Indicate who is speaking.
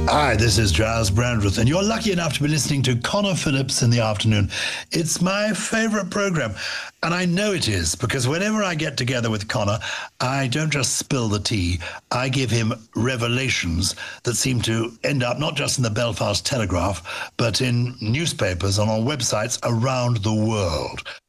Speaker 1: Hi, this is Giles Brandreth, and you're lucky enough to be listening to Connor Phillips in the Afternoon. It's my favourite programme, and I know it is, because whenever I get together with Connor, I don't just spill the tea. I give him revelations that seem to end up not just in the Belfast Telegraph, but in newspapers and on websites around the world.